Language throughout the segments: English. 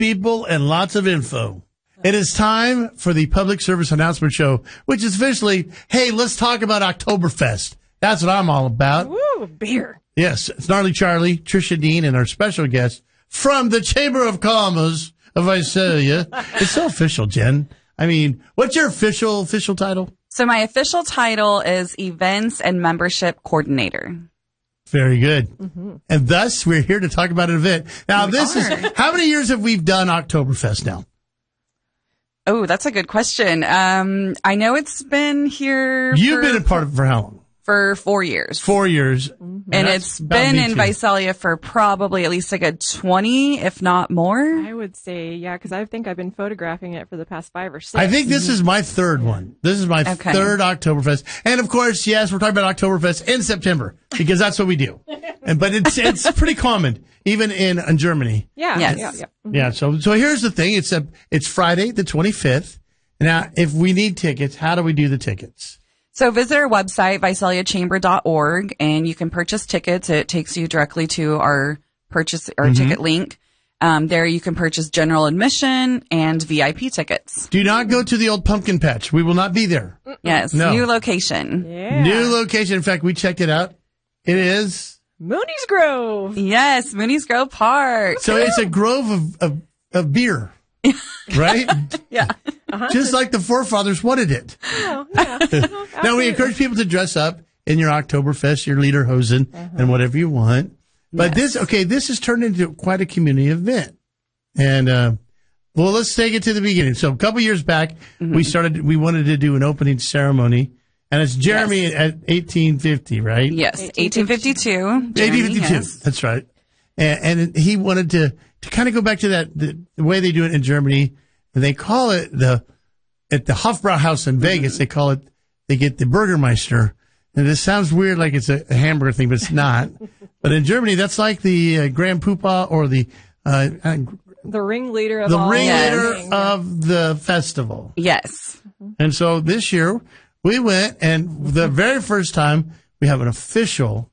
people and lots of info. It is time for the public service announcement show, which is officially, hey, let's talk about Oktoberfest. That's what I'm all about. Woo, beer. Yes, it's Gnarly Charlie, Trisha Dean, and our special guest from the Chamber of Commerce of Visalia. It's so official, Jen. I mean, what's your official title? So my official title is Events and Membership Coordinator. Very good. Mm-hmm. And thus, we're here to talk about an event. Now, how many years have we done Oktoberfest now? Oh, that's a good question. I know it's been here. You've been a part of it for how long? For 4 years. 4 years. Mm-hmm. And it's been in Visalia for probably at least a good 20, if not more. I would say, yeah, because I think I've been photographing it for the past 5 or 6. I think this is my third one. This is my third Oktoberfest. And of course, yes, we're talking about Oktoberfest in September because that's what we do. But it's pretty common, even in Germany. Yeah. Yes. Yeah. Mm-hmm. Yeah. So here's the thing. It's Friday, the 25th. Now, if we need tickets, how do we do the tickets? So visit our website, VisaliaChamber.org, and you can purchase tickets. It takes you directly to our ticket link. There you can purchase general admission and VIP tickets. Do not go to the old pumpkin patch. We will not be there. Yes. No. New location. Yeah. New location. In fact, we checked it out. It is Mooney's Grove. Yes. Mooney's Grove Park. So it's a grove of beer, right? Yeah. Just like the forefathers wanted it. Oh, yeah. Now, we encourage people to dress up in your Oktoberfest, your Lederhosen, and whatever you want. But this has turned into quite a community event. And, well, let's take it to the beginning. So a couple years back, we wanted to do an opening ceremony. And it's Jeremy at 1850, right? Yes. 1852. 1852. Yes. That's right. And he wanted to kind of go back to the way they do it in Germany. And they call it at the Hofbrauhaus in Vegas, they get the Burgermeister. And this sounds weird, like it's a hamburger thing, but it's not. But in Germany, that's like the Grand Poobah or the ringleader of of the festival. Yes. And so this year we went, and the very first time we have an official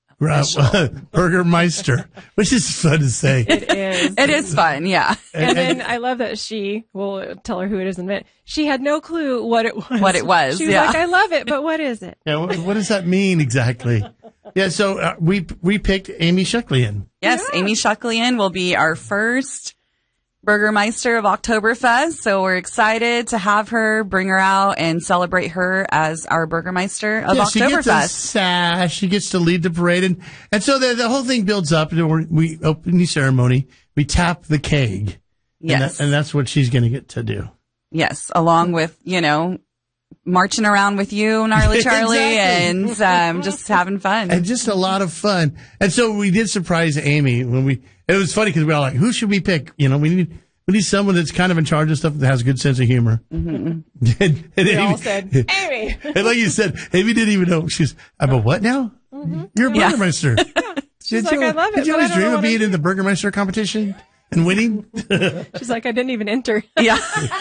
Burgermeister, which is fun to say. It is. It is fun, yeah. And then I love that we'll tell her who it is in a minute. She had no clue what it was. What it was, She was like, I love it, but what is it? Yeah, what does that mean exactly? Yeah, so we picked Amy Shucklian. Yes, Yeah. Amy Shucklian will be our first Burgermeister of Oktoberfest. So we're excited to have her, bring her out, and celebrate her as our Burgermeister of Oktoberfest. She gets a sash. She gets to lead the parade. And so the whole thing builds up. We open the ceremony. We tap the keg. Yes. And that's what she's going to get to do. Yes, along with, marching around with you, Gnarly Charlie, Exactly. and just having fun. And just a lot of fun. And so we did surprise Amy it was funny because we were all like, who should we pick? We need someone that's kind of in charge of stuff that has a good sense of humor. Mm-hmm. and We Amy, all said, Amy. And like you said, Amy didn't even know. She's, but what now? Mm-hmm. You're a Yeah. Burgermeister. She's like, I love it. Did you but always I don't dream know of what being I in the Burgermeister competition and winning? She's like, I didn't even enter. Yeah.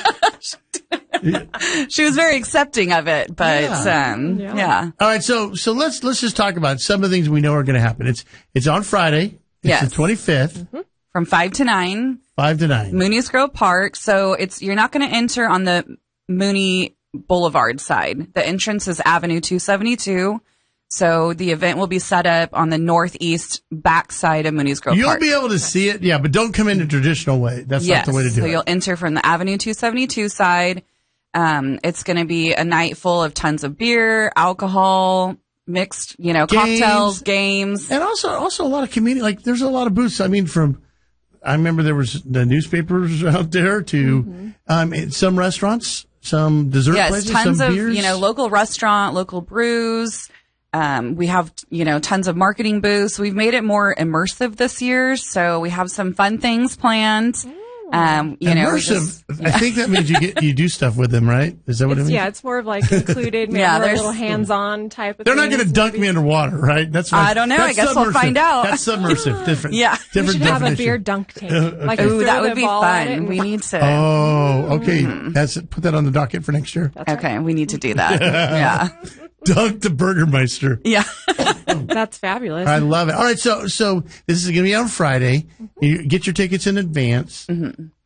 She was very accepting of it, but, yeah. All right. So let's just talk about some of the things we know are going to happen. It's on Friday. It's Yes. the 25th. From 5 to 9. 5 to 9. Mooney's Grove Park. So you're not going to enter on the Mooney Boulevard side. The entrance is Avenue 272. So the event will be set up on the northeast back side of Mooney's Grove You'll Park. be able to see it, yeah, but don't come in the traditional way. That's not the way to do so it. you'll enter from the Avenue 272 side. It's going to be a night full of tons of beer, alcohol, mixed, cocktails, games. And also a lot of community, like there's a lot of booths. I mean, I remember there was the newspapers out there to some restaurants, some dessert places, tons some of, beers. local restaurant, local brews. We have, tons of marketing booths. We've made it more immersive this year. So we have some fun things planned. Immersive. I think that means you do stuff with them, right? Is that what it means? Yeah, it's more of like included, maybe more a little hands-on type of They're thing. not going to dunk me underwater, right? That's I don't know. I guess we'll find out. That's submersive. Different. Yeah. We Different should have a definition. beer dunk tank. Like Ooh, you that throw would the be ball at it fun. and- We need to. Oh, okay. Put that on the docket for next year. Okay, we need to do that. Yeah. Dunk the Burgermeister. Yeah. That's fabulous. I love it. All right, so this is going to be on Friday. You get your tickets in advance.